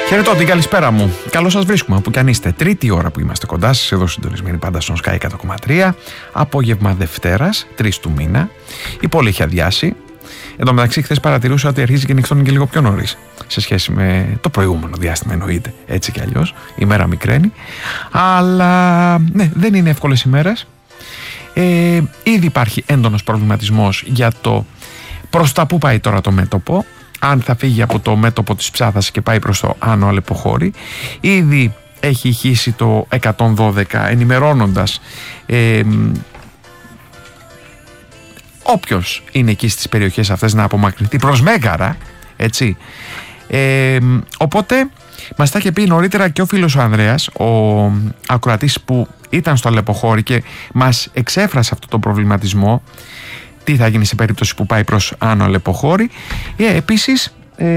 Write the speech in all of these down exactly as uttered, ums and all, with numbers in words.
Χαιρετώ, την καλησπέρα μου. Καλώς σας βρίσκουμε όπου κι αν είστε. Τρίτη ώρα που είμαστε κοντά σας, εδώ συντονισμένοι πάντα στον Sky εκατό κόμμα τρία. Απόγευμα Δευτέρας, τρεις του μήνα. Η πόλη έχει αδειάσει. Εν τω μεταξύ, χθες παρατηρούσα ότι αρχίζει και νυχτώνει και λίγο πιο νωρίς σε σχέση με το προηγούμενο διάστημα, εννοείται. Έτσι κι αλλιώς. Η μέρα μικραίνει. Αλλά ναι, δεν είναι εύκολες ημέρες. Ε, ήδη υπάρχει έντονος προβληματισμός για το προς τα που πάει τώρα το μέτωπο. Αν θα φύγει από το μέτωπο της Ψάθας και πάει προς το Άνω Αλεποχώρη. Ήδη έχει ηχήσει το εκατόν δώδεκα ενημερώνοντας ε, όποιος είναι εκεί στις περιοχές αυτές να απομακρυνθεί προς Μέγαρα, έτσι. Ε, οπότε μας τα είχε πει νωρίτερα και ο φίλος ο Ανδρέας, ο ακροατής που ήταν στο Αλεποχώρη και μας εξέφρασε αυτό τον προβληματισμό. Τι θα γίνει σε περίπτωση που πάει προς Άνω Αλεποχώρη. Ε, επίσης ε,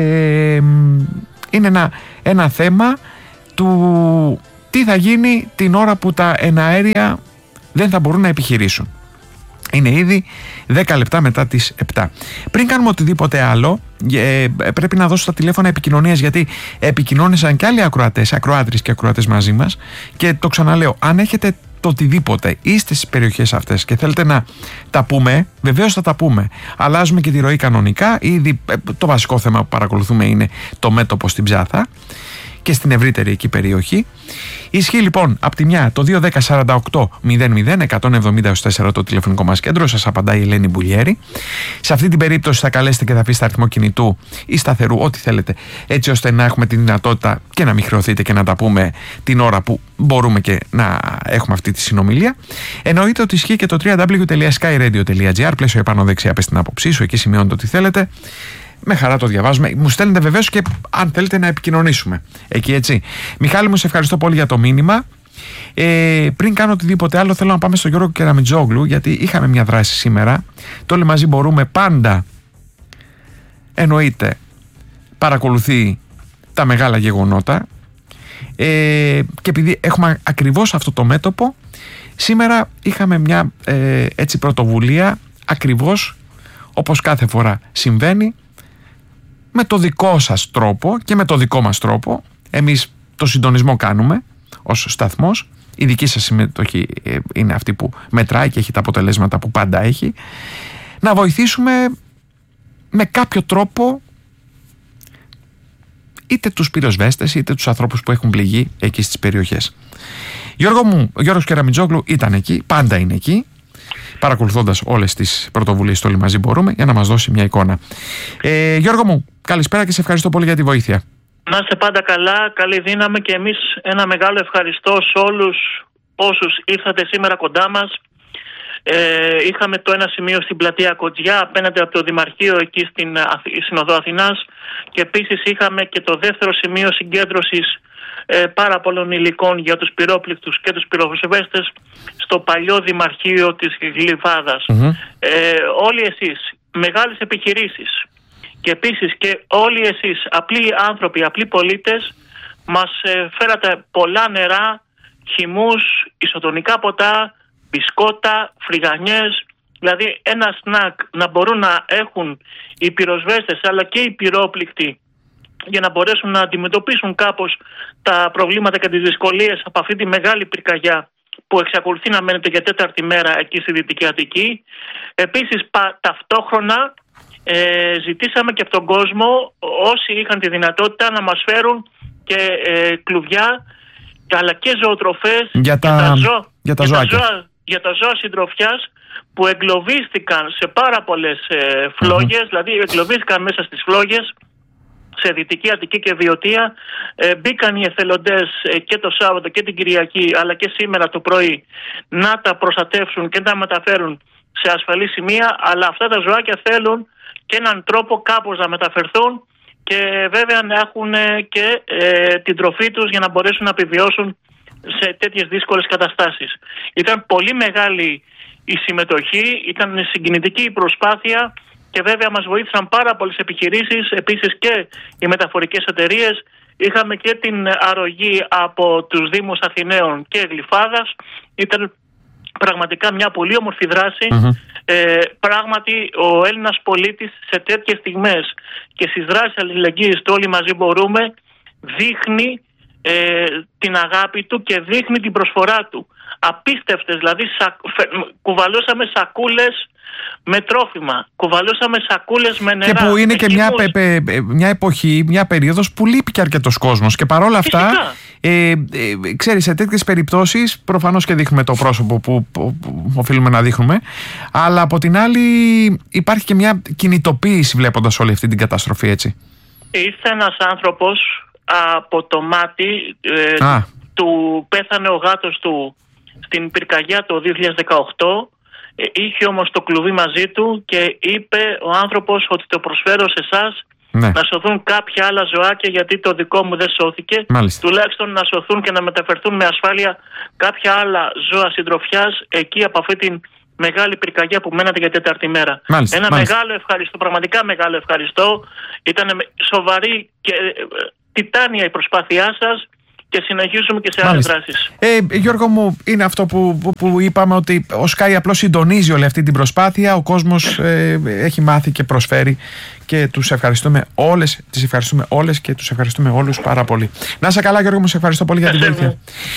είναι ένα, ένα θέμα του τι θα γίνει την ώρα που τα εναέρια δεν θα μπορούν να επιχειρήσουν. Είναι ήδη δέκα λεπτά μετά τις επτά. Πριν κάνουμε οτιδήποτε άλλο, ε, πρέπει να δώσω τα τηλέφωνα επικοινωνίας, γιατί επικοινώνησαν και άλλοι ακροατές, ακροάτρες και ακροατές μαζί μας. Και το ξαναλέω, αν έχετε το οτιδήποτε, είστε στις περιοχές αυτές και θέλετε να τα πούμε, βεβαίως θα τα πούμε. Αλλάζουμε και τη ροή κανονικά. Ήδη το βασικό θέμα που παρακολουθούμε είναι το μέτωπο στην Ψάθα και στην ευρύτερη εκεί περιοχή. Ισχύει λοιπόν από τη μια το δύο ένα μηδέν σαράντα οκτώ μηδέν μηδέν εκατόν εβδομήντα τέσσερα το τηλεφωνικό μας κέντρο. Σας απαντάει η Ελένη Μπουλιέρη. Σε αυτή την περίπτωση θα καλέσετε και θα αφήσετε αριθμό κινητού ή σταθερού, ό,τι θέλετε, έτσι ώστε να έχουμε τη δυνατότητα και να μην χρεωθείτε και να τα πούμε την ώρα που μπορούμε και να έχουμε αυτή τη συνομιλία. Εννοείται ότι ισχύει και το double-u double-u double-u τελεία sky radio τελεία gr, πλαίσιο επάνω δεξιά, πες την άποψή σου, εκεί σημειώνετε ό,τι θέλετε. Με χαρά το διαβάζουμε. Μου στέλνετε βεβαίως και αν θέλετε να επικοινωνήσουμε εκεί, έτσι. Μιχάλη μου, σε ευχαριστώ πολύ για το μήνυμα. Ε, πριν κάνω οτιδήποτε άλλο, θέλω να πάμε στον Γιώργο Κεραμιτζόγλου, γιατί είχαμε μια δράση σήμερα. Το όλοι μαζί μπορούμε πάντα, εννοείται, παρακολουθεί τα μεγάλα γεγονότα. Ε, και επειδή έχουμε ακριβώς αυτό το μέτωπο, σήμερα είχαμε μια ε, έτσι πρωτοβουλία, ακριβώς όπως κάθε φορά συμβαίνει, με το δικό σας τρόπο και με το δικό μας τρόπο. Εμείς το συντονισμό κάνουμε ως σταθμός. Η δική σας συμμετοχή είναι αυτή που μετράει και έχει τα αποτελέσματα που πάντα έχει. Να βοηθήσουμε με κάποιο τρόπο είτε τους πυροσβέστες είτε τους ανθρώπους που έχουν πληγεί εκεί στις περιοχές. Γιώργο μου, ο Γιώργος Κεραμιτζόγλου ήταν εκεί, πάντα είναι εκεί, παρακολουθώντας όλες τις πρωτοβουλίες του Όλοι Μαζί Μπορούμε, για να μας δώσει μια εικόνα. Ε, Γιώργο μου, καλησπέρα και σε ευχαριστώ πολύ για τη βοήθεια. Να είστε πάντα καλά, καλή δύναμη και εμείς ένα μεγάλο ευχαριστώ σε όλους όσους ήρθατε σήμερα κοντά μας. Ε, είχαμε το ένα σημείο στην πλατεία Κοτζιά απέναντι από το Δημαρχείο εκεί στην Συνοδό Αθηνάς και επίσης είχαμε και το δεύτερο σημείο συγκέντρωσης ε, πάρα πολλών υλικών για τους πυρόπληκτους και τους πυροσβέστες στο παλιό Δημαρχείο της Γλυφάδας. Mm-hmm. Ε, όλοι εσείς, μεγάλες επιχειρήσεις και επίσης και όλοι εσείς, απλοί άνθρωποι, απλοί πολίτες, μας ε, φέρατε πολλά νερά, χυμούς, ισοτονικά ποτά, μπισκότα, φρυγανιές, δηλαδή ένα σνακ να μπορούν να έχουν οι πυροσβέστες αλλά και οι πυρόπληκτοι για να μπορέσουν να αντιμετωπίσουν κάπως τα προβλήματα και τις δυσκολίες από αυτή τη μεγάλη πυρκαγιά που εξακολουθεί να μένεται για τέταρτη μέρα εκεί στη Δυτική Αττική. Επίσης πα, ταυτόχρονα ε, ζητήσαμε και από τον κόσμο, όσοι είχαν τη δυνατότητα, να μας φέρουν και ε, κλουβιά αλλά και ζωοτροφές για τα, για τα, ζω, για τα, για ζώα, τα ζώα, για τα ζώα συντροφιάς που εγκλωβίστηκαν σε πάρα πολλές ε, φλόγες, mm-hmm. δηλαδή εγκλωβίστηκαν μέσα στις φλόγες σε Δυτική Αττική και Βιωτία. Ε, μπήκαν οι εθελοντές ε, και το Σάββατο και την Κυριακή αλλά και σήμερα το πρωί να τα προστατεύσουν και να τα μεταφέρουν σε ασφαλή σημεία, αλλά αυτά τα ζωάκια θέλουν και έναν τρόπο κάπως να μεταφερθούν και βέβαια να έχουν και ε, την τροφή τους για να μπορέσουν να επιβιώσουν σε τέτοιες δύσκολες καταστάσεις. Ήταν πολύ μεγάλη η συμμετοχή, ήταν συγκινητική η προσπάθεια και βέβαια μας βοήθησαν πάρα πολλές επιχειρήσεις, επίσης και οι μεταφορικές εταιρείες. Είχαμε και την αρρωγή από τους Δήμους Αθηναίων και Γλυφάδας. Ήταν πραγματικά μια πολύ όμορφη δράση. Mm-hmm. Ε, πράγματι ο Έλληνας πολίτης σε τέτοιες στιγμές και στις δράσεις αλληλεγγύης του Όλοι Μαζί Μπορούμε δείχνει ε, την αγάπη του και δείχνει την προσφορά του. Απίστευτες, δηλαδή σα, φε, κουβαλούσαμε σακούλες με τρόφιμα, κουβαλούσαμε σακούλες με νερά. Και που είναι και μια, πε, πε, μια εποχή, μια περίοδος που λείπει και αρκετός κόσμος. Και παρόλα αυτά, ε, ε, ξέρεις, σε τέτοιες περιπτώσεις προφανώς και δείχνουμε το πρόσωπο που, που, που οφείλουμε να δείχνουμε. Αλλά από την άλλη υπάρχει και μια κινητοποίηση βλέποντας όλη αυτή την καταστροφή, έτσι. Ήρθε ένας άνθρωπος από το μάτι, ε, του πέθανε ο γάτος του στην πυρκαγιά το δύο χιλιάδες δεκαοκτώ. Είχε όμως το κλουβί μαζί του και είπε ο άνθρωπος ότι το προσφέρω σε εσάς, ναι, να σωθούν κάποια άλλα ζωάκια, γιατί το δικό μου δεν σώθηκε. Μάλιστα. Τουλάχιστον να σωθούν και να μεταφερθούν με ασφάλεια κάποια άλλα ζώα συντροφιάς εκεί από αυτή την μεγάλη πυρκαγιά που μένατε για τέταρτη μέρα. Μάλιστα. Ένα Μάλιστα. μεγάλο ευχαριστώ, πραγματικά μεγάλο ευχαριστώ. Ήταν σοβαρή και τιτάνια η προσπάθειά σας. Και συνεχίζουμε και σε άλλες δράσεις. Ε, Γιώργο μου, είναι αυτό που, που, που είπαμε, ότι ο Sky απλώς συντονίζει όλη αυτή την προσπάθεια. Ο κόσμος ε, έχει μάθει και προσφέρει και τους ευχαριστούμε όλες, τις ευχαριστούμε όλες και τους ευχαριστούμε όλους πάρα πολύ. Να είσαι καλά, Γιώργο μου, σε ευχαριστώ πολύ για την βοήθεια.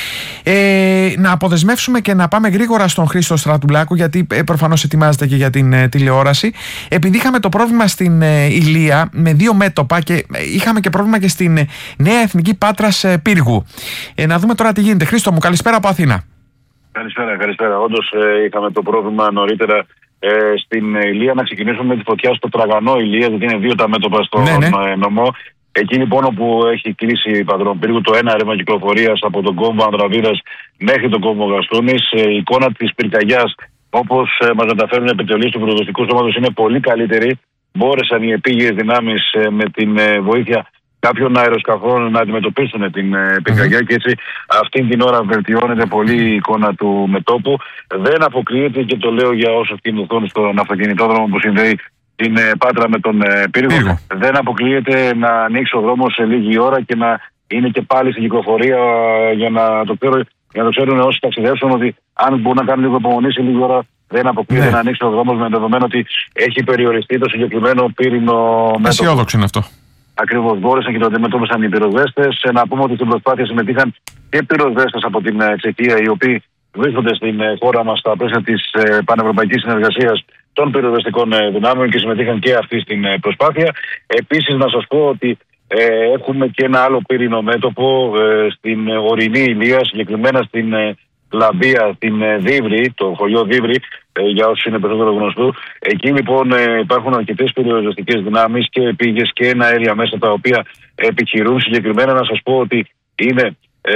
Ε, να αποδεσμεύσουμε και να πάμε γρήγορα στον Χρήστο Στρατουλάκου, γιατί ε, προφανώς ετοιμάζεται και για την ε, τηλεόραση. Επειδή είχαμε το πρόβλημα στην ε, Ηλία με δύο μέτωπα και ε, είχαμε και πρόβλημα και στην ε, Νέα Εθνική Πάτρας ε, Πύργου. Ε, να δούμε τώρα τι γίνεται. Χρήστο μου, καλησπέρα από Αθήνα. Καλησπέρα, καλησπέρα. Όντως ε, είχαμε το πρόβλημα νωρίτερα ε, στην Ηλία. Να ξεκινήσουμε με τη φωτιά στο Τραγανό Ηλία, γιατί είναι δύο τα μέτωπα στο ναι, ναι. νομό. Εκεί λοιπόν όπου έχει κλείσει Πατρών Πύργου το ένα ρεύμα κυκλοφορίας από τον κόμβο Ανδραβίδας μέχρι τον κόμβο Γαστούνης. Ε, η εικόνα της πυρκαγιάς, όπως ε, μας μεταφέρουν επιτελείς του πυροσβεστικού σώματος, είναι πολύ καλύτερη. Μπόρεσαν οι επίγειες δυνάμεις ε, με την ε, βοήθεια κάποιων αεροσκαφών να αντιμετωπίσουν την ε, πυρκαγιά mm-hmm. και έτσι αυτή την ώρα βελτιώνεται πολύ η εικόνα του μετώπου. Δεν αποκλείεται, και το λέω για όσους κινηθούν στον αυτοκινητόδρομο που συνδέει την ε, Πάτρα με τον ε, Πύργο, Πύργο, δεν αποκλείεται να ανοίξει ο δρόμος σε λίγη ώρα και να είναι και πάλι στην κυκλοφορία, για να το, ξέρω, για να το ξέρουν όσοι ταξιδεύσουν, ότι αν μπορούν να κάνουν λίγο υπομονή σε λίγη ώρα, δεν αποκλείεται ναι. να ανοίξει ο δρόμος, με δεδομένο ότι έχει περιοριστεί το συγκεκριμένο πύρινο μέτωπο. Αισιόδοξο είναι αυτό. Ακριβώς, μπόρεσαν και το αντιμετώπισαν οι πυροσβέστες. Να πούμε ότι στην προσπάθεια συμμετείχαν και πυροσβέστες από την Τσεχία, οι οποίοι βρίσκονται στην χώρα μας στα πλαίσια της πανευρωπαϊκής συνεργασίας των πυροσβεστικών δυνάμεων και συμμετείχαν και αυτοί στην προσπάθεια. Επίσης, να σας πω ότι ε, έχουμε και ένα άλλο πύρινο μέτωπο ε, στην ορεινή Ηλία, συγκεκριμένα στην ε, Λαμπία, την ε, Δίβρη, το χωριό Δίβρη, ε, για όσους είναι περισσότερο γνωστού. Εκεί λοιπόν ε, υπάρχουν αρκετές πυροσβεστικές δυνάμεις και επίγειες και ένα αέρια μέσα, τα οποία επιχειρούν. Συγκεκριμένα να σας πω ότι είναι ε,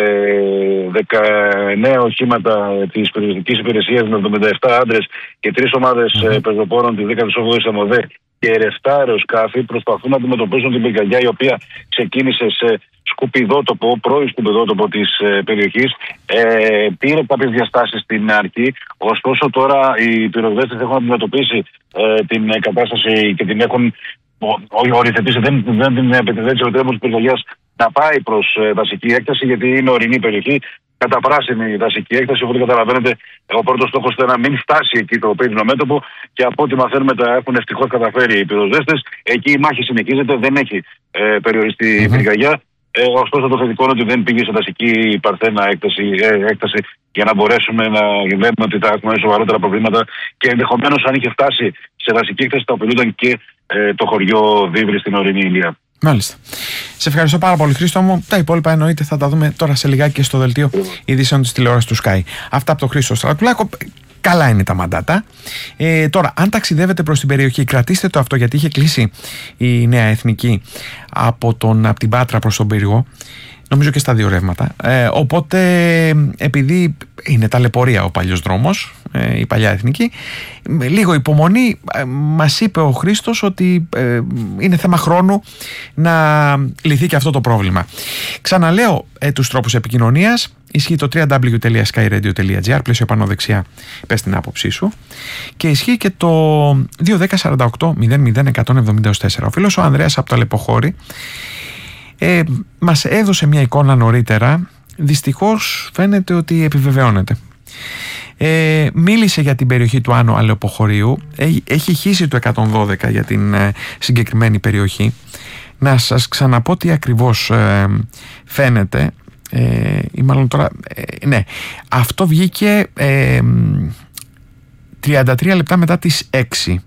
δεκαεννέα οχήματα της πυροσβεστικής υπηρεσίας με εβδομήντα επτά άντρες και τρεις ομάδες mm-hmm. ε, πεζοπόρων της δέκατη όγδοη ΑΜΟΔΕ και επτά αεροσκάφη προσπαθούν να αντιμετωπίσουν την πυρκαγιά, η οποία ξεκίνησε σε σκουπιδότοπο, πρώην σκουπιδότοπο της ε, περιοχής. Ε, πήρε κάποιες διαστάσεις στην αρχή, ωστόσο τώρα οι πυροσβέστες έχουν αντιμετωπίσει ε, την ε, κατάσταση και την έχουν οριοθετήσει. Δεν, δεν την επιτρέπει ο τρόπος της πυρκαγιάς να πάει προς ε, δασική έκταση, γιατί είναι ορεινή περιοχή, καταπράσινη δασική έκταση. Οπότε καταλαβαίνετε, ο πρώτος στόχος ήταν να μην φτάσει εκεί το πύρινο μέτωπο, και από ό,τι μαθαίνουμε τα έχουν ευτυχώς καταφέρει οι πυροσβέστες. Εκεί η μάχη συνεχίζεται, δεν έχει ε, περιοριστεί η mm-hmm. πυρκαγιά. Ε, ωστόσο, το θετικό είναι ότι δεν πήγε σε δασική παρθένα έκταση, ε, έκταση για να μπορέσουμε να βλέπουμε ότι θα έχουμε σοβαρότερα προβλήματα, και ενδεχομένως αν είχε φτάσει σε δασική έκταση θα απειλούνταν και ε, το χωριό Δίβρη στην ορεινή Ηλία. Μάλιστα. Σε ευχαριστώ πάρα πολύ, Χρήστο μου. Τα υπόλοιπα εννοείται θα τα δούμε τώρα σε λιγάκι και στο δελτίο ειδήσεων της τηλεόρασης του Sky. Αυτά από τον Χρήστο Στρατουλάκο. Καλά είναι τα μαντάτα. Ε, τώρα, αν ταξιδεύετε προς την περιοχή, κρατήστε το αυτό, γιατί είχε κλείσει η Νέα Εθνική από, τον, από την Πάτρα προς τον Πύργο. Νομίζω και στα δύο ρεύματα. Ε, οπότε, επειδή είναι ταλαιπωρία ο παλιός δρόμος, ε, η παλιά Εθνική, με λίγο υπομονή, ε, μας είπε ο Χρήστος ότι ε, είναι θέμα χρόνου να λυθεί και αυτό το πρόβλημα. Ξαναλέω ε, τους τρόπους επικοινωνίας. Ισχύει το double-u double-u double-u τελεία sky radio τελεία gr, πλαίσιο πάνω δεξιά, πες την άποψή σου. Και ισχύει και το δύο ένα μηδέν σαράντα οκτώ μηδέν μηδέν εκατόν εβδομήντα τέσσερα. Ο φίλος ο Ανδρέας από το Αλεποχώρη ε, μας έδωσε μια εικόνα νωρίτερα. Δυστυχώς φαίνεται ότι επιβεβαιώνεται. Ε, μίλησε για την περιοχή του Άνω Αλεποχωρίου. Έχει, έχει χύσει το εκατόν δώδεκα για την ε, συγκεκριμένη περιοχή. Να σας ξαναπώ τι ακριβώς ε, φαίνεται. Ε, ή μάλλον τώρα, ε, ναι, αυτό βγήκε ε, τριάντα τρία λεπτά μετά τις έξι.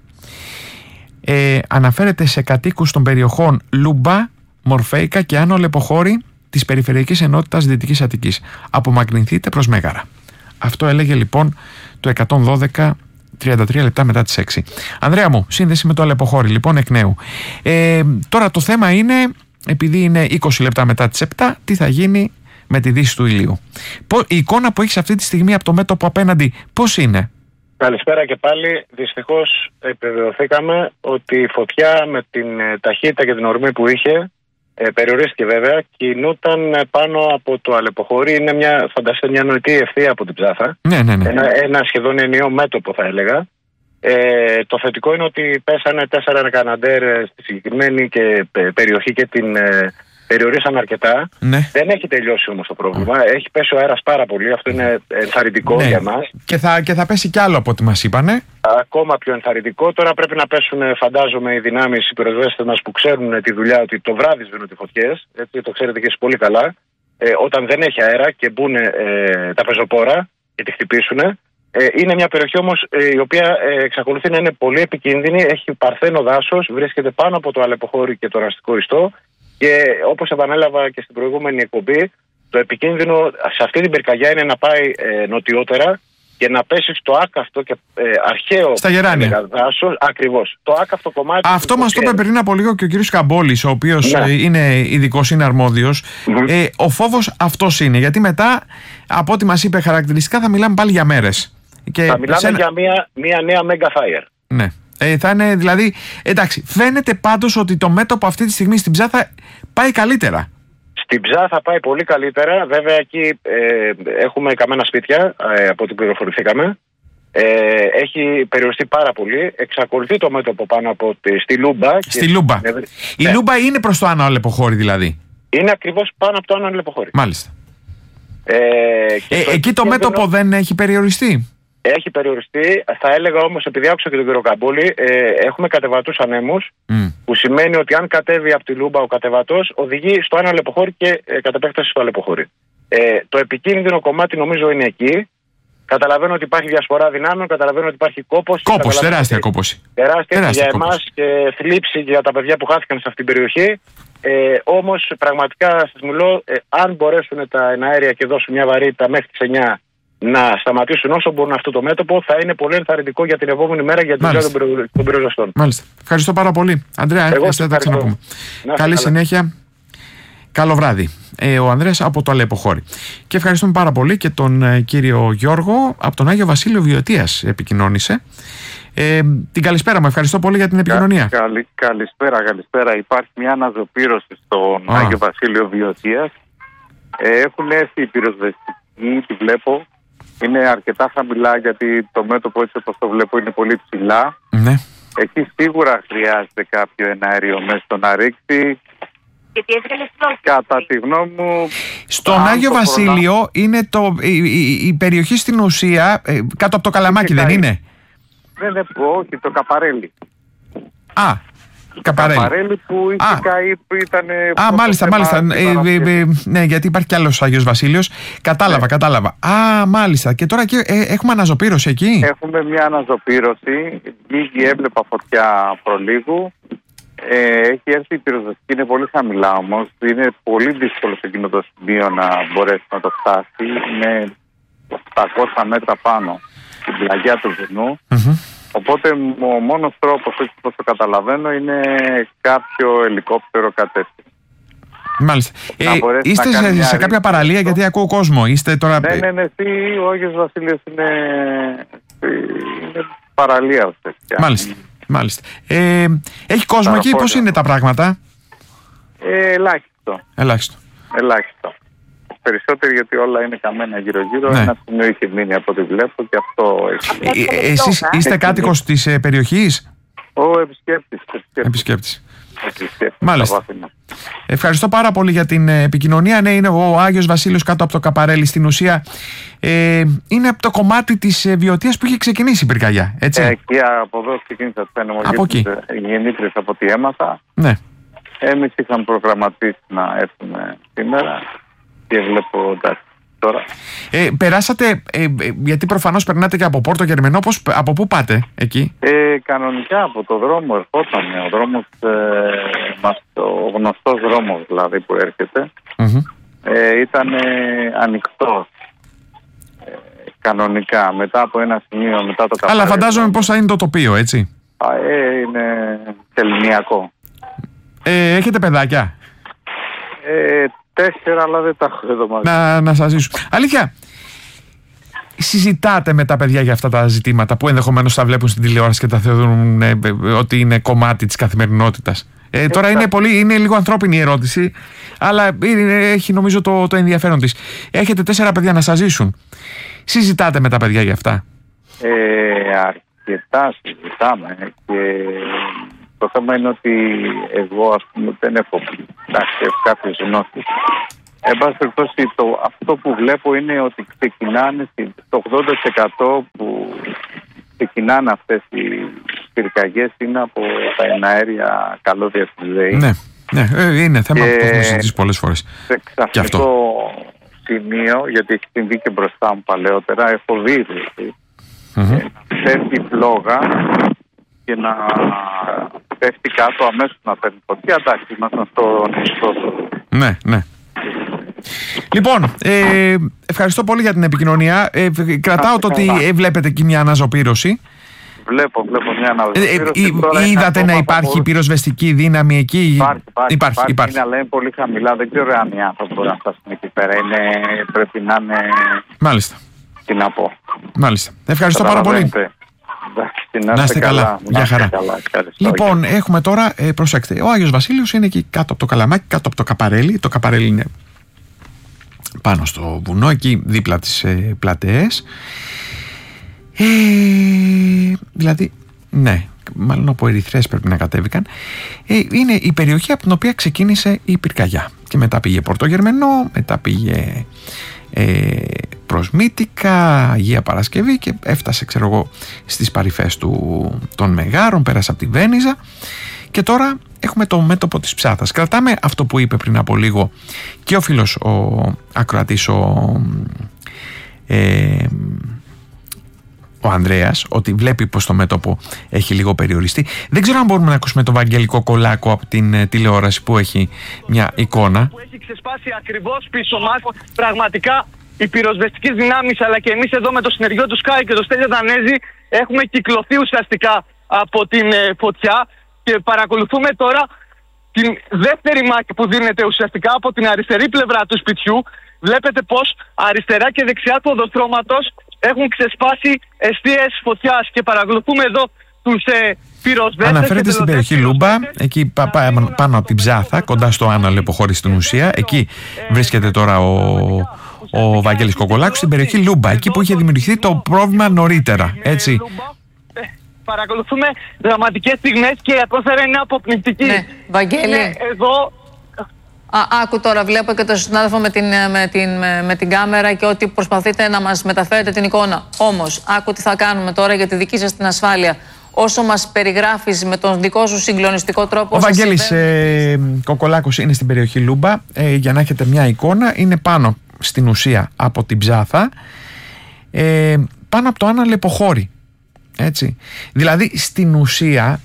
Ε, αναφέρεται σε κατοίκους των περιοχών Λούμπα, Μορφέικα και Άνω Αλεποχώρη της Περιφερειακής Ενότητας Δυτικής Αττικής. Απομακρυνθείτε προς Μέγαρα. Αυτό έλεγε λοιπόν το εκατόν δώδεκα τριάντα τρία λεπτά μετά τις έξι. Ανδρέα μου, σύνδεση με το Αλεποχώρη λοιπόν εκ νέου. Ε, τώρα το θέμα είναι, επειδή είναι είκοσι λεπτά μετά τις επτά, τι θα γίνει με τη δύση του ηλίου. Η εικόνα που έχεις αυτή τη στιγμή από το μέτωπο απέναντι, πώς είναι? Καλησπέρα και πάλι. Δυστυχώς επιβεβαιωθήκαμε ότι η φωτιά με την ταχύτητα και την ορμή που είχε, ε, περιορίστηκε βέβαια, κινούταν πάνω από το Αλεποχώρη. Είναι μια, φανταστείτε, μια νοητή ευθεία από την Ψάθα. Ναι, ναι, ναι. Ένα, ένα σχεδόν ενιαίο μέτωπο θα έλεγα. Ε, το θετικό είναι ότι πέσανε τέσσερα καναντέρ στη συγκεκριμένη και περιοχή και την ε, περιορίσαν αρκετά. Ναι. Δεν έχει τελειώσει όμως το πρόβλημα. Mm. Έχει πέσει ο αέρας πάρα πολύ. Αυτό είναι ενθαρρυντικό, ναι, για μας. Και θα, και θα πέσει κι άλλο από ό,τι μας είπανε. Ακόμα πιο ενθαρρυντικό. Τώρα πρέπει να πέσουν, φαντάζομαι, οι δυνάμεις, οι πυροσβέστες μας που ξέρουν τη δουλειά, ότι το βράδυ σβήνουν οι φωτιές. Έτσι, το ξέρετε και εσείς πολύ καλά. Ε, όταν δεν έχει αέρα και μπουν ε, τα πεζοπόρα και τη χτυπήσουν. Ε, είναι μια περιοχή όμως ε, η οποία ε, εξακολουθεί να είναι πολύ επικίνδυνη. Έχει παρθένο δάσος, βρίσκεται πάνω από το Αλεποχώρη και το Ραστικό Ιστό. Και όπως επανέλαβα και στην προηγούμενη εκπομπή, το επικίνδυνο σε αυτή την πυρκαγιά είναι να πάει ε, νοτιότερα και να πέσει στο άκαυτο και ε, αρχαίο στα Γεράνια δάσος. Ακριβώς. Το άκαυτο κομμάτι. Αυτό μας το είπε πριν από λίγο και ο κύριος Καμπόλης, ο οποίος, ναι, είναι ειδικός, είναι αρμόδιος. Mm-hmm. Ε, ο φόβος αυτός είναι, γιατί μετά, από ό,τι μας είπε χαρακτηριστικά, θα μιλάμε πάλι για μέρες. Και θα μιλάμε σε... για μια, μια νέα mega fire. Ναι. Ε, θα είναι δηλαδή, εντάξει, φαίνεται πάντως ότι το μέτωπο αυτή τη στιγμή στην Ψάθα πάει καλύτερα. Στην Ψάθα πάει πολύ καλύτερα. Βέβαια εκεί ε, έχουμε καμένα σπίτια, ε, από ό,τι πληροφορηθήκαμε. Ε, έχει περιοριστεί πάρα πολύ. Εξακολουθεί το μέτωπο πάνω από τη, στη Λούμπα. Στη και... Λούμπα. Ναι. Η ναι. Λούμπα είναι προς το Άνω Αλεποχώρη δηλαδή. Είναι ακριβώς πάνω από το Άνω Αλεποχώρη. Μάλιστα. Ε, ε, το εκεί το μέτωπο δεν έχει περιοριστεί? Έχει περιοριστεί. Θα έλεγα όμως, επειδή άκουσα και τον κύριο Καμπόλη, ε, έχουμε κατεβατούς ανέμους, mm. που σημαίνει ότι αν κατέβει από τη Λούμπα ο κατεβατός, οδηγεί στο Άνω Αλεποχώρη και ε, κατ' επέκταση στο Αλεποχώρη. Ε, το επικίνδυνο κομμάτι νομίζω είναι εκεί. Καταλαβαίνω ότι υπάρχει διασπορά δυνάμεων, καταλαβαίνω ότι υπάρχει κόπος. Κόπος, τεράστια κόπωση. Τεράστια, τεράστια για κόπος. Εμάς και θλίψη για τα παιδιά που χάθηκαν σε αυτήν την περιοχή. Ε, όμως πραγματικά σας μιλώ, ε, αν μπορέσουν τα εναέρια και δώσουν μια βαρύτητα μέχρι τις εννιά να σταματήσουν όσο μπορούν αυτό το μέτωπο, θα είναι πολύ ενθαρρυντικό για την επόμενη μέρα για την ζωή των πυροσβεστών. Μάλιστα. Ευχαριστώ πάρα πολύ. Ανδρέα, ευχαριστώ, θα τα ξαναπούμε. Καλή καλά. συνέχεια. Καλό βράδυ. Ε, ο Ανδρέας από το Αλεποχώρη. Και ευχαριστούμε πάρα πολύ και τον ε, κύριο Γιώργο από τον Άγιο Βασίλειο Βιωτίας επικοινώνησε. Ε, την καλησπέρα μου. Ευχαριστώ πολύ για την επικοινωνία. Κα, καλη, καλησπέρα, καλησπέρα. Υπάρχει μια αναζωπήρωση στον Α. Άγιο Βασίλειο Βιωτίας. Ε, έχουν έρθει οι πυροσβεστικοί, τη βλέπω. Είναι αρκετά χαμηλά, γιατί το μέτωπο, έτσι όπως το βλέπω, είναι πολύ ψηλά. Ναι. Εκεί σίγουρα χρειάζεται κάποιο εναέριο μέσα στο να ρίξει. Κατά τη γνώμη μου, στον Άγιο Βασίλειο προλά... είναι το, η, η, η περιοχή στην ουσία ε, κάτω από το Καλαμάκι, δεν είναι? Δεν είναι, όχι, το Καπαρέλι. Α, Καπαρέλι. Καπαρέλι που είχε καεί, που ήταν. Α, μάλιστα, μάλιστα. Ε, ε, ε, ναι, γιατί υπάρχει κι άλλος Άγιος Βασίλειος. Κατάλαβα, ναι. κατάλαβα. Α, μάλιστα. Και τώρα και, ε, έχουμε αναζωπήρωση εκεί. Έχουμε μια αναζωπήρωση. Λίγη έβλεπα φωτιά προλίγου. Ε, έχει έρθει η πυροσβεστική, είναι πολύ χαμηλά όμως. Είναι πολύ δύσκολο σε εκείνο το σημείο να μπορέσει να το φτάσει. Είναι οκτακόσια μέτρα πάνω στην πλαγιά του βουνού. Mm-hmm. Οπότε ο μόνος τρόπος, έτσι όπως το καταλαβαίνω, είναι κάποιο ελικόπτερο κατεύθυνση. Μάλιστα. Ε, είστε σε, σε, σε κάποια παραλία, γιατί ακούω κόσμο. Είστε τώρα... Ναι, ναι, ναι. Τι, ο Άγιος Βασίλειος είναι, είναι παραλία ουσιαστικά. Μάλιστα. Μάλιστα. Ε, έχει κόσμο εκεί, πώς είναι τα πράγματα? Ε, ελάχιστο. Ελάχιστο. Ελάχιστο. Περισσότερο, γιατί όλα είναι καμένα γύρω-γύρω. Ναι. Ένα σημείο είχε μείνει από ό,τι βλέπω και αυτό έχει. Ε, εσείς είστε κάτοικος της ε, περιοχής? Ο επισκέπτης. Επισκέπτης. Μάλιστα. Ευχαριστώ πάρα πολύ για την επικοινωνία. Ναι, είναι ο Άγιος Βασίλειος κάτω από το Καπαρέλι. Στην ουσία ε, είναι από το κομμάτι της Βιωτίας που είχε ξεκινήσει η πυρκαγιά, έτσι. Ε, εκεί από εδώ ξεκίνησα τις ανεμογεννήτριες γεννήτριες από ό,τι έμαθα. Ναι. Εμείς είχαμε προγραμματίσει να έρθουμε σήμερα και βλέπω εντάξει τώρα. Ε, περάσατε, ε, γιατί προφανώς περνάτε και από Πόρτο Γερμενό, πώς, από πού πάτε εκεί? Ε, κανονικά από το δρόμο ερχόταν, ο δρόμος, ε, μας, ο γνωστός δρόμος δηλαδή που έρχεται, mm-hmm. ε, ήταν ε, ανοιχτός ε, κανονικά μετά από ένα σημείο μετά το Καπαρέλι. Αλλά φαντάζομαι πώς θα είναι το τοπίο, έτσι. Α, ε, είναι τελεινιακό. Ε, έχετε παιδάκια? Ε, τέσσερα, αλλά δεν τα έχω εδώ μαζί. Να, να σας ζήσω. Αλήθεια, συζητάτε με τα παιδιά για αυτά τα ζητήματα που ενδεχομένως θα βλέπουν στην τηλεόραση και τα θεωρούν ε, ε, ότι είναι κομμάτι της καθημερινότητας? Ε, τώρα είναι, πολύ, είναι λίγο ανθρώπινη η ερώτηση, αλλά είναι, έχει νομίζω το, το ενδιαφέρον της. Έχετε τέσσερα παιδιά να σας ζήσουν. Συζητάτε με τα παιδιά για αυτά? Ε, αρκετά συζητάμε και το θέμα είναι ότι εγώ ας πούμε δεν έχω κάποιες γνώσεις. Εν πάση περιπτώσει, αυτό που βλέπω είναι ότι ξεκινάνε το ογδόντα τοις εκατό που ξεκινάνε αυτές οι πυρκαγιές είναι από τα εναέρια καλώδια στη ΔΕΗ. Ναι, ναι, είναι θέμα και που έχουμε συζητήσει πολλές φορές. Σε αυτό το σημείο, γιατί έχει συμβεί και μπροστά μου παλαιότερα, έχω δει mm-hmm. φεύγει φλόγα και να πέφτει κάτω αμέσως να παίρνει φωτιά. Εντάξει, ήμασταν στο νησό. Ναι, ναι. Λοιπόν, ε, ευχαριστώ πολύ για την επικοινωνία. Ε, κρατάω το ότι ε, βλέπετε εκεί μια αναζωπήρωση. Βλέπω, βλέπω μια αναζωπήρωση. Ε, ε, είδατε να υπάρχει μπορούσε... πυροσβεστική δύναμη εκεί? Υπάρχει, υπάρχει. υπάρχει, υπάρχει, υπάρχει. Είναι, αλλά είναι πολύ χαμηλά. Δεν ξέρω αν οι άνθρωποι μπορούν να φτάσουν εκεί πέρα. Είναι, πρέπει να είναι... Μάλιστα. Τι να πω. Μάλιστα. Ευχαριστώ πάρα πολύ. Να, να είστε καλά, καλά. Για χαρά. Καλά. Λοιπόν, έχουμε τώρα, ε, προσέξτε, ο Άγιος Βασίλειος είναι εκεί κάτω από το Καλαμάκι, κάτω από το Καπαρέλι. Το Καπαρέλι είναι πάνω στο βουνό, εκεί δίπλα τις ε, πλατείες. Ε, δηλαδή, ναι, μάλλον από Ερυθρές πρέπει να κατέβηκαν. Ε, είναι η περιοχή από την οποία ξεκίνησε η πυρκαγιά. Και μετά πήγε Πορτογερμενό, μετά πήγε ε, προς Μύτικα, Αγία Παρασκευή και έφτασε, ξέρω εγώ, στις παρυφές του, των Μεγάρων, πέρασε από τη Βένιζα και τώρα έχουμε το μέτωπο της Ψάθας. Κρατάμε αυτό που είπε πριν από λίγο και ο φίλος ο ακροατής ο, ε, ο Ανδρέας, ότι βλέπει πως το μέτωπο έχει λίγο περιοριστεί. Δεν ξέρω αν μπορούμε να ακούσουμε τον Βαγγέλη Κοκολάκο από την ε, τηλεόραση που έχει μια εικόνα που έχει ξεσπάσει ακριβώς πίσω μας. Πραγματικά οι πυροσβεστικές δυνάμεις αλλά και εμείς εδώ με το συνεργείο του Sky και το Στέλιο Δανέζη έχουμε κυκλωθεί ουσιαστικά από την ε, φωτιά και παρακολουθούμε τώρα την δεύτερη μάχη που δίνεται ουσιαστικά από την αριστερή πλευρά του σπιτιού. Βλέπετε πως αριστερά και δεξιά του οδοστρώματος έχουν ξεσπάσει εστίες φωτιάς και παρακολουθούμε εδώ τους ε, πυροσβέστες. Αναφέρεται στην περιοχή Λούμπα, εκεί πα, πα, πάνω από την Ψάθα, κοντά στο Άναλο υποχώρη στην ουσία. Εκεί βρίσκεται τώρα ο, ο Βαγγέλης Κοκολάκος, στην περιοχή Λούμπα, εκεί που είχε δημιουργηθεί το πρόβλημα νωρίτερα. Έτσι. Παρακολουθούμε δραματικές στιγμές και η ατμόσφαιρα είναι αποπνικτική. Ναι, Βαγγέλη. Είναι εδώ... Α, άκου τώρα, βλέπω και τον συνάδελφο με την, με, την, με, με την κάμερα και ότι προσπαθείτε να μας μεταφέρετε την εικόνα. Όμως, άκου τι θα κάνουμε τώρα για τη δική σας την ασφάλεια. Όσο μας περιγράφεις με τον δικό σου συγκλονιστικό τρόπο... Ο Βαγγέλης ε, Κοκολάκος είναι στην περιοχή Λούμπα. Ε, για να έχετε μια εικόνα, είναι πάνω στην ουσία από την Ψάθα, ε, πάνω από το Άναλο υποχώρη. Έτσι. Δηλαδή, στην ουσία...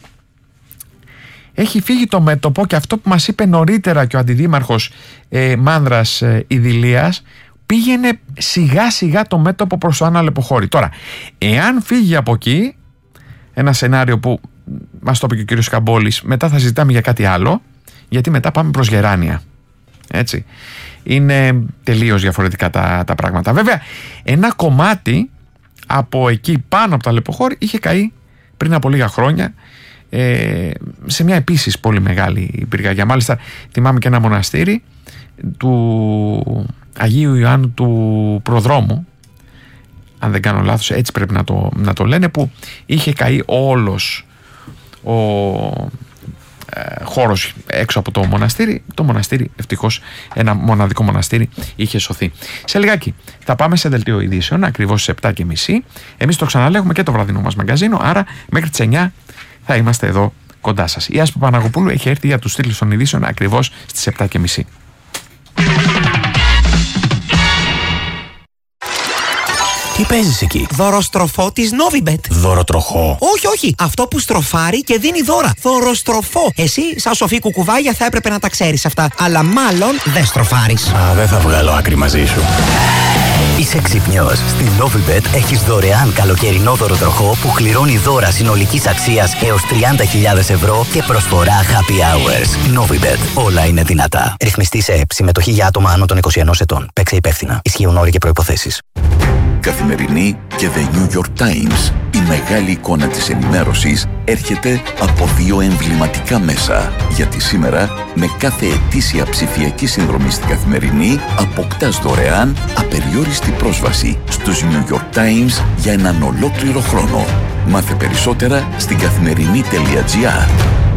έχει φύγει το μέτωπο και αυτό που μας είπε νωρίτερα και ο αντιδήμαρχος ε, Μάνδρας ε, Ιδηλίας, πήγαινε σιγά σιγά το μέτωπο προς το Άναλο υποχώρη. Τώρα, εάν φύγει από εκεί, ένα σενάριο που μας το είπε και ο κύριος Καμπόλης, μετά θα συζητάμε για κάτι άλλο, γιατί μετά πάμε προς Γεράνια. Έτσι. Είναι τελείως διαφορετικά τα, τα πράγματα. Βέβαια, ένα κομμάτι από εκεί πάνω από τα Λεποχώρη είχε καεί πριν από λίγα χρόνια, Ε, σε μια επίσης πολύ μεγάλη πυρκαγιά. Μάλιστα θυμάμαι και ένα μοναστήρι του Αγίου Ιωάννου του Προδρόμου, αν δεν κάνω λάθος, έτσι πρέπει να το, να το λένε, που είχε καεί όλος ο ε, χώρος έξω από το μοναστήρι. Το μοναστήρι, ευτυχώς, ένα μοναδικό μοναστήρι, είχε σωθεί. Σε λιγάκι θα πάμε σε δελτίο ειδήσεων, ακριβώς στις επτά και μισή. Εμείς το ξαναλέγουμε και το βραδινό μας μαγκαζίνο, άρα μέχρι τις εννιά θα είμαστε εδώ κοντά σας. Η Άσπη Παπαναγοπούλου έχει έρθει για τους τίτλους των ειδήσεων ακριβώς στις επτά και μισή. Τι παίζεις εκεί? Δωροστροφό της Novibet. Δωροτροχό? Όχι, όχι. Αυτό που στροφάρει και δίνει δώρα. Δωροστροφό. Εσύ, σαν σοφή κουκουβάγια, θα έπρεπε να τα ξέρεις αυτά. Αλλά μάλλον δεν στροφάρεις. Α, δεν θα βγάλω άκρη μαζί σου. Είσαι ξυπνιός. Στην Novibet έχεις δωρεάν καλοκαιρινό δωροτροχό που κληρώνει δώρα συνολικής αξίας έως τριάντα χιλιάδες ευρώ και προσφορά happy hours. Novibet. Όλα είναι δυνατά. Ρυθμιστή σε ΕΠ. Συμμετοχή για άτομα άνω των είκοσι ενός ετών. Παίξε υπεύθυνα. Ισχύουν όροι και προϋποθέσεις. Καθημερινή και The New York Times. Η μεγάλη εικόνα της ενημέρωσης έρχεται από δύο εμβληματικά μέσα. Γιατί σήμερα, με κάθε ετήσια ψηφιακή συνδρομή στην Καθημερινή, αποκτάς δωρεάν απεριόριστη πρόσβαση στους New York Times για έναν ολόκληρο χρόνο. Μάθε περισσότερα στην καθημερινή τελεία τζι άρ.